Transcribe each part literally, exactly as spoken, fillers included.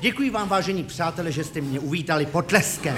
Děkuji vám, vážení přátelé, že jste mě uvítali potleskem.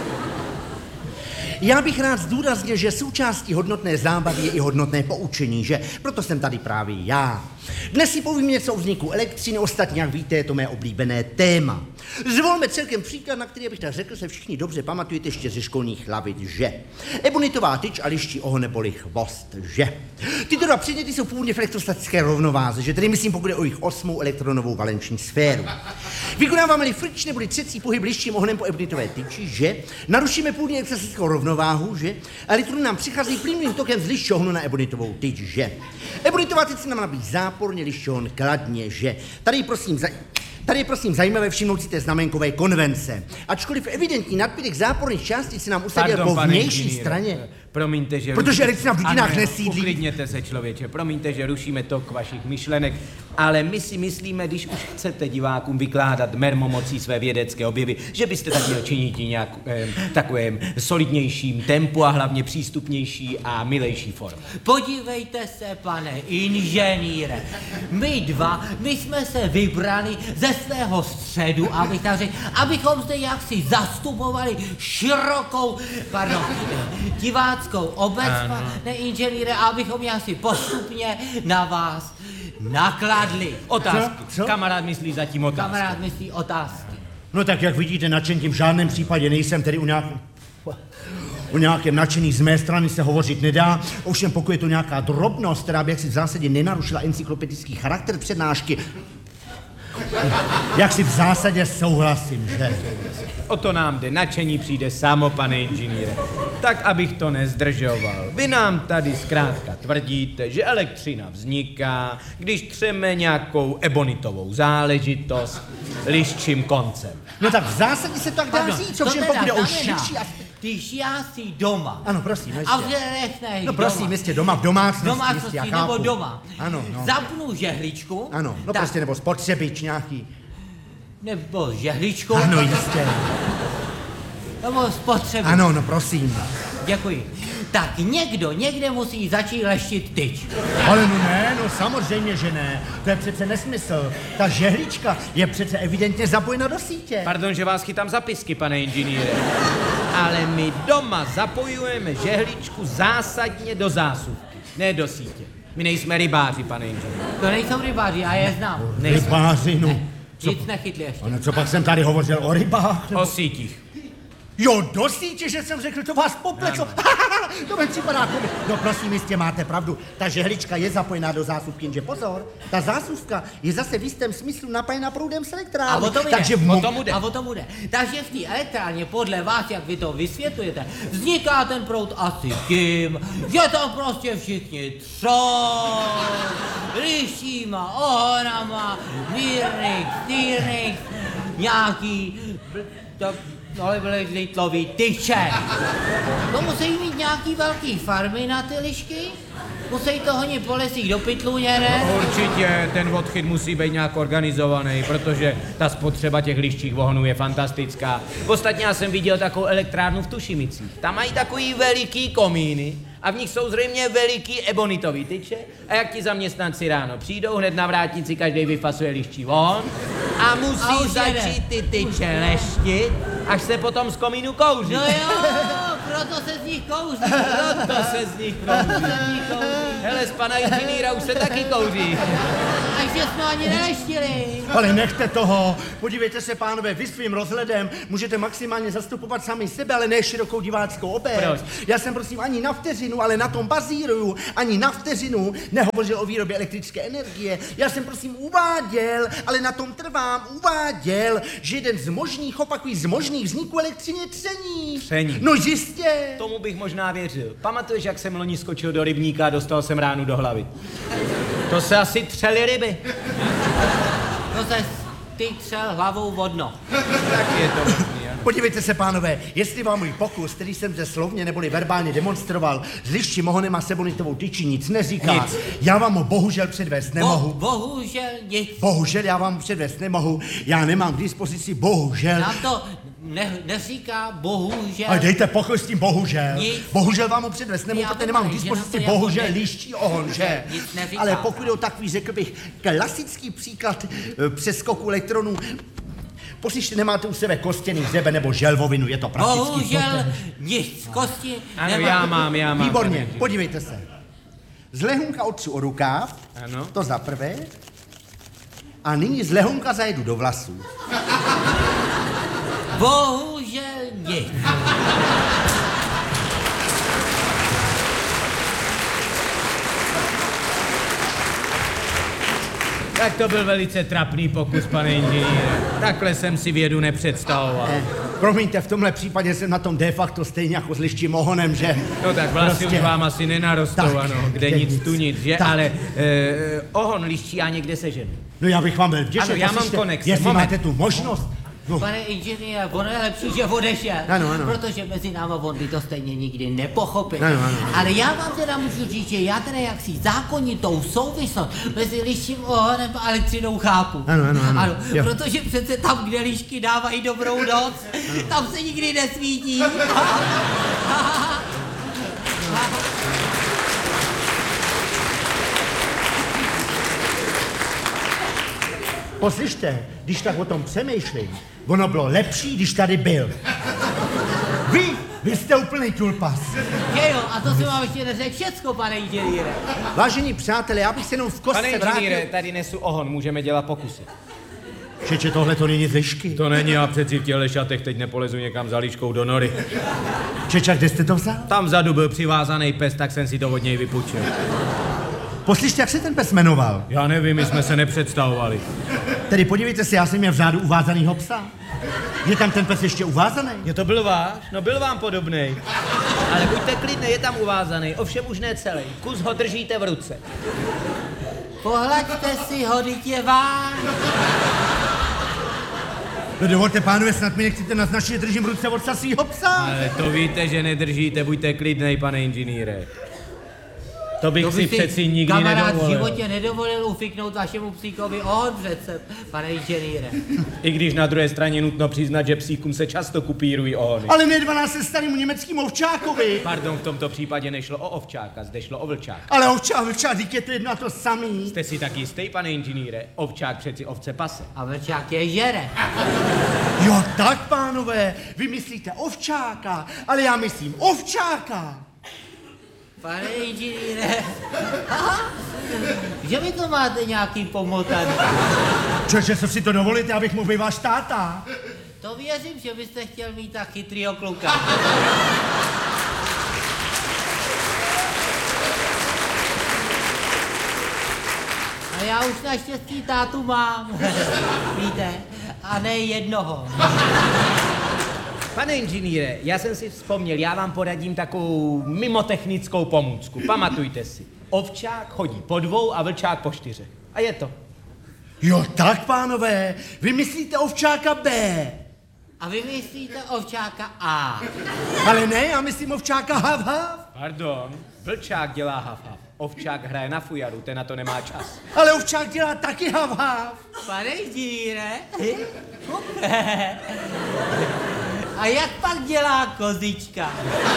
Já bych rád zdůraznil, že součástí hodnotné zábavy je i hodnotné poučení, že proto jsem tady právě já. Dnes si povím něco o vzniku elektřiny, ostatně, jak víte, je to mé oblíbené téma. Zvolme celkem příklad, na který bych tak řekl, se všichni dobře pamatujete ještě ze školních lavic, že? Ebonitová tyč a liští oho neboli chvost, že? Tyto dva předměty jsou původně v elektrostatické rovnováze, že tedy myslím, pokud je o jejich osmou elektronovou valenční sféru. Vykonáváme-li frič neboli třecí pohyb lištím ohonem po ebonitové tyči, že? Narušíme původně elektrostatickou rovnováhu, že? Elektrony nám přichází plynulým tokem z lištího ohonu na ebonitovou tyč, že? Ebonitová tyč se nám nabízí záporně, lištího ohon kladně, že? Tady prosím za... Tady je prosím zajímavé všimnout si té znamenkové konvence. Ačkoliv evidentní nadbytek záporných částic se nám usadil po vnější straně. Promiňte, že... Protože elektřina v dudinách ano, nesídlí. Uklidněte se, člověče. Promiňte, že rušíme tok vašich myšlenek, ale my si myslíme, když už chcete divákům vykládat mermomocí své vědecké objevy, že byste tak měl činit nějak eh, takovém solidnějším tempu a hlavně přístupnější a milejší form. Podívejte se, pane inženýre, my dva, my jsme se vybrali ze svého středu, abych tak řekl, abychom zde jaksi zastupovali širokou, pardon, diváckou obec, pane inženýre, abychom jaksi postupně na vás nakladli. Otázky. Co? Co? Kamarád myslí zatím otázky. Kamarád myslí otázky. No tak jak vidíte, nadšením v žádném případě nejsem, tedy u nějakém... O nějakém nadšení z mé strany se hovořit nedá, ovšem pokud je to nějaká drobnost, která by jaksi v zásadě nenarušila encyklopedický charakter přednášky, jak si v zásadě souhlasím, že? O to nám jde, nadšení přijde samo, pane inženýre. Tak, abych to nezdržoval. Vy nám tady zkrátka tvrdíte, že elektřina vzniká, když třeme nějakou ebonitovou záležitost liščím koncem. No tak v zásadě se tak dá Pardon, říct, to ovšem teda pokud je o znamená, širší aspekt. když já si doma Ano, prosím, a ještě. vřelechnej No prosím, doma, jistě, doma v domácnosti, domácnosti jistě, já nebo chápu. doma, Ano, no. zapnu žehličku, Ano, no tak, prostě, nebo spotřebič nějaký. nebo žehličku, Ano, jistě. nebo spotřebič. Ano, no prosím. Děkuji. Tak někdo někde musí začít leštit tyč. Ale no ne, no samozřejmě, že ne. To je přece nesmysl. Ta žehlička je přece evidentně zapojena do sítě. Pardon, že vás chytám za pisky, pane inženýre. Ale my doma zapojujeme žehličku zásadně do zásuvky, ne do sítě. My nejsme rybáři, pane inženýre. To nejsou rybáři, já je znám. Rybáři, no. Co, Nic nechytli ještě. ano, co pak jsem tady hovořil o rybách? Nebo... O sítích. Jo, do sítě, že jsem řekl, to vás popleco. To mi připadá komik. No prosím, jistě máte pravdu. Ta žehlička je zapojená do zásuvky, jenže pozor, ta zásuvka je zase v jistém smyslu napájena proudem z elektrárny. A o tom jde. Takže v O mo- tom jde. A o tom bude. Takže v té elektrárně, podle vás, jak vy to vysvětlujete, vzniká ten proud asi tím, že to prostě všichni třou, lišíma, ohonama, mírných, stýrných, nějaký, to, ale byly litlový tyče. To musí mít nějaký velký farmy na ty lišky? Musí to honit po lesích do pytlu, ne? Určitě ten odchyt musí být nějak organizovaný, protože ta spotřeba těch liščích vohonů je fantastická. Ostatně já jsem viděl takovou elektrárnu v Tušimicích. Tam mají takový veliký komíny a v nich jsou zřejmě veliký ebonitový tyče a jak ti zaměstnanci ráno přijdou, hned na vrátnici každý vyfasuje liščí vohon a musí A už začít ty tyče leštit, až se potom z komínu kouří. No jo, proto se z nich kouří. Proto se z nich kouří. Hele, z pana inženýra už se taky kouří. Takže jsme ani neleštili. Ale nechte toho. Podívejte se, pánové, vy svým rozhledem můžete maximálně zastupovat sami sebe, ale ne širokou diváckou obec. Proč? Já jsem prosím ani na vteřinu, ale na tom bazíruju, ani na vteřinu nehovořil o výrobě elektrické energie. Já jsem prosím uváděl, ale na tom trvám, uváděl, že jeden z možných, opakují, z možných vzniků elektřiny je tření. Tření. No jistě. Tomu bych možná věřil. Pamatuješ, jak jsem loni skočil do rybníka a dostal jsem ránu do hlavy? To se asi třeli ryby. To se ty třel hlavou vodno. Tak je to možný, ano. Podívejte se, pánové, jestli vám můj pokus, který jsem zde slovně neboli verbálně demonstroval, s liščím ohonem a sebonitovou tyčí nic neříká, Nic. já vám ho bohužel předvést nemohu. Bo, bohužel nic. Bohužel já vám předvést nemohu, já nemám k dispozici bohužel. Nám to ne, neříká bohužel. Ale dejte pokoj s tím bohužel. Nic. Bohužel vám ho předvést nemohu, Já protože to nemám k nevím, že dispozici na to jako bohužel ne- liščí ohon, že? Nic neříká. Ale pokud je o takový, řekl bych, klasický příklad eh, přeskoku elektronů, Poslyšte, nemáte u sebe kostěný hřeben nebo želvovinu, je to prakticky Bohužel totéž. nic z kosti Ano, nemám. já mám, já mám. Výborně, pane podívejte se. Z lehonka otřu o rukáv, Ano. to za prvé. A nyní z lehonka zajedu do vlasů. Bohužel nic. Tak to byl velice trapný pokus, pane inženýre. Takhle jsem si vědu nepředstavoval. Eh, promiňte, v tomhle případě jsem na tom de facto stejně jako s liščím ohonem, že... No tak vlasy Prostě- už vám asi nenarostou, Tak, ano, kde kde nic, nic. tu nic, že? Tak. Ale eh, ohon liští já někde seženu. No já bych vám byl vděčný. Ano, já mám poslyšte, konexe, Jestli moment. máte tu možnost. No, Pane inženýre, ono je lepší, že odešel, Ano, ano. protože mezi náma on by to stejně nikdy nepochopil. Ano, ano. Ale já vám teda můžu říct, že já teda jaksi zákonitou souvislost mezi liščím ohonem a elektřinou chápu. Ano, ano, ano. Jo. Protože přece tam, kde lišky dávají dobrou noc, tam se nikdy nesvítí. poslyšte, když tak o tom přemýšlím, ono bylo lepší, když tady byl. Vy, vy jste úplný tulpas. Je jo, a to jsem vám ještě neřekl všecko, pane inženýre. Vážení přátelé, já bych se jenom v kostce Pane vrátil. inženýre, tady nesu ohon, můžeme dělat pokusy. Čeče, tohle to není z lišky. To není, já přeci v těle šatech teď nepolezu někam za líškou do nory. Čeče, kde jste to vzal? Tam vzadu byl přivázaný pes, tak jsem si to od něj vypůjčil. Poslyšte, jak se ten pes jmenoval? Já nevím, my jsme se nepředstavovali. Tedy podívejte se, já jsem měl v řádu uvázanýho psa. Je tam ten pes ještě uvázaný? Je to byl váš? No byl vám podobnej. Ale buďte klidný, je tam uvázaný, ovšem už ne celý. Kus ho držíte v ruce. Pohlaďte si ho, dyť je váš. No dovolte, pánové, snad mi nechcete naznačit, že držím v ruce od sasího psa. Ale to víte, že nedržíte, buďte klidnej, pane inženýre. To bych To si by přeci nikdy kamarád v nedovolil. životě nedovolil ufiknout vašemu psíkovi ohon přece, pane inženýre. I když na druhé straně nutno přiznat, že psíkům se často kupírují ohony. Ale nedvaná se starému německému ovčákovi. Pardon, v tomto případě nešlo o ovčáka, zde šlo o vlčáka. Ale ovčák, ovčák, díky je to jedno a to samý. Jste si tak jistý, pane inženýre? Ovčák přeci ovce pase. A vlčák je žere. Jo, tak, pánové, vy myslíte ovčáka, ale já myslím ovčáka. Pane inženýre, aha, že vy to máte nějaký pomotaný. Čože, co si to dovolíte, abych mohl být váš táta? To věřím, že byste chtěl mít tak chytrýho kluka. A já už naštěstí tátu mám, víte, a ne jednoho. Pane inženýre, já jsem si vzpomněl, já vám poradím takovou mimotechnickou pomůcku. Pamatujte si. Ovčák chodí po dvou a vlčák po čtyřech. A je to. Jo, tak, pánové, vy myslíte ovčáka B. A vy myslíte ovčáka A. Ale ne, já myslím ovčáka hav hav. Pardon, vlčák dělá hav hav. Ovčák hraje na fujaru, ten na to nemá čas. Ale ovčák dělá taky hav hav. Pane inženýre, a jak pak dělá kozička?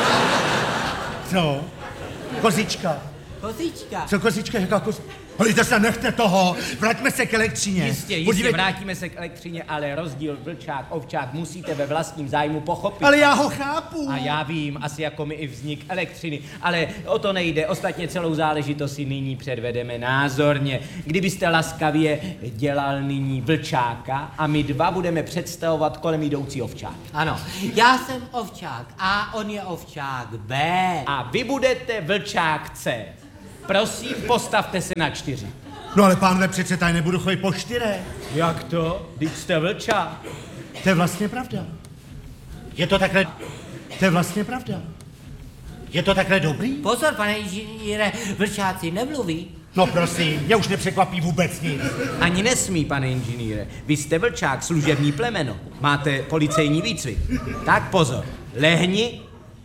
Co? Kozička. Kozička. Co kozička, jaká koz... Holíte se, nechte toho, vraťme se k elektřině. Jistě, jistě, Podívejte- vrátíme se k elektřině, ale rozdíl vlčák, ovčák musíte ve vlastním zájmu pochopit. Ale já ho chápu. A já vím, asi jako mi i vznik elektřiny, ale o to nejde. Ostatně celou záležitost si nyní předvedeme názorně. Kdybyste laskavě dělal nyní vlčáka a my dva budeme představovat kolem jdoucí ovčák. Ano, já jsem ovčák A, on je ovčák B. A vy budete vlčák C. Prosím, postavte se na čtyři. No ale pánové, přece tady nebudu chodit po čtyřech. Jak to? Vždyť jste vlčák. To je vlastně pravda. Je to takhle... To je vlastně pravda. Je to takhle dobrý? Pozor, pane inženýre, vlčáci nemluví. No prosím, mě už nepřekvapí vůbec nic. Ani nesmí, pane inženýre. Vy jste vlčák, služební plemeno. Máte policejní výcvik. Tak pozor, lehni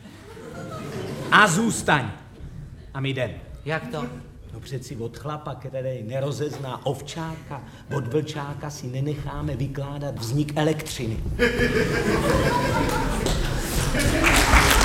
a zůstaň. A my jdem. Jak to? No přeci od chlapa, který nerozezná ovčáka, od vlčáka si nenecháme vykládat vznik elektřiny.